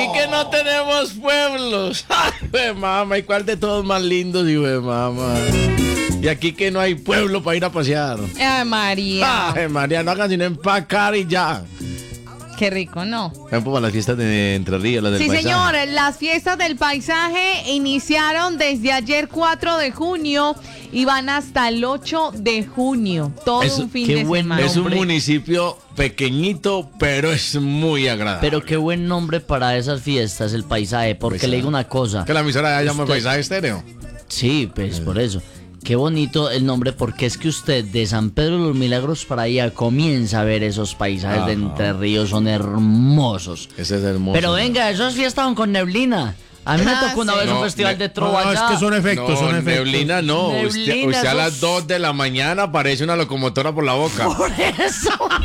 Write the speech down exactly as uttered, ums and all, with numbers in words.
aquí que no tenemos pueblos. Ay, mamá, ¿y cuál de todos más lindos, hijo de mamá? Y aquí que no hay pueblo para ir a pasear. Ay, María. Ay, María, no hagan sino empacar y ya. Qué rico, ¿no? Ven para las fiestas de Entre Ríos, las del Sí, paisaje. señor, las fiestas del paisaje iniciaron desde ayer cuatro de junio y van hasta el ocho de junio. Todo Es- un fin qué de buen semana. Es un Hombre. municipio pequeñito, pero es muy agradable. Pero qué buen nombre para esas fiestas, el paisaje, porque Paisaje. le digo una cosa. Que la emisora ya llama Usted- Paisaje Estéreo. Sí, pues por eso. Qué bonito el nombre, porque es que usted de San Pedro de los Milagros para allá comienza a ver esos paisajes de Ajá. Entre Ríos, son hermosos. Ese es hermoso. Pero venga, esas fiestas son con neblina. A mí me Ah, tocó una sí. vez un No, festival ne- de trova No, es allá. que son efectos, No, son efectos. neblina no. Usted, Neblina, usted a eso las es- dos de la mañana parece una locomotora por la boca. Por eso.